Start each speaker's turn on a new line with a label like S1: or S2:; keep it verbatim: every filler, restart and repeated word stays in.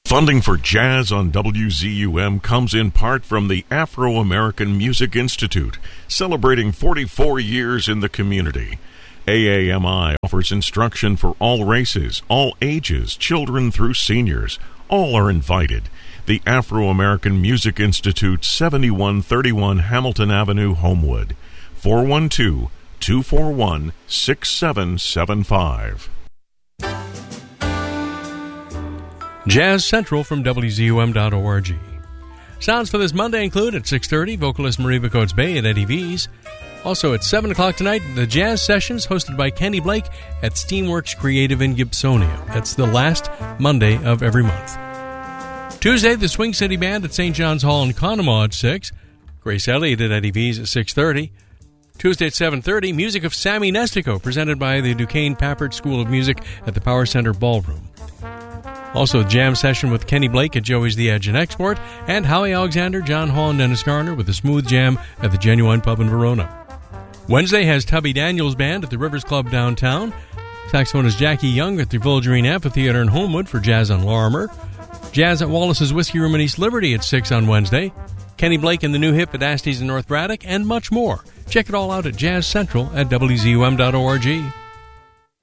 S1: Funding for Jazz on W Z U M comes in part from the Afro-American Music Institute, celebrating forty-four years in the community. A A M I offers instruction for all races, all ages, children through seniors. All are invited. The Afro-American Music Institute, seventy-one thirty-one Hamilton Avenue, Homewood. four one two, two four one, six seven seven five.
S2: Jazz Central from W Z U M dot org. Sounds for this Monday include at six thirty, vocalist Marie Coates Bay at Eddie V's. Also at seven o'clock tonight, the Jazz Sessions hosted by Kenny Blake at Steamworks Creative in Gibsonia. That's the last Monday of every month. Tuesday, the Swing City Band at Saint John's Hall in Conemaugh at six. Grace Elliott at Eddie V's at six thirty. Tuesday at seven thirty, music of Sammy Nestico presented by the Duquesne Pappert School of Music at the Power Center Ballroom. Also, a jam session with Kenny Blake at Joey's The Edge and Export, and Howie Alexander, John Hall, and Dennis Garner with a smooth jam at the Genuine Pub in Verona. Wednesday has Tubby Daniels Band at the Rivers Club downtown. Saxophonist Jackie Young at the Vilgerine Amphitheater in Homewood for Jazz on Lorimer. Jazz at Wallace's Whiskey Room in East Liberty at six on Wednesday. Kenny Blake and the New Hip at Asties in North Braddock, and much more. Check it all out at Jazz Central at W Z U M dot org.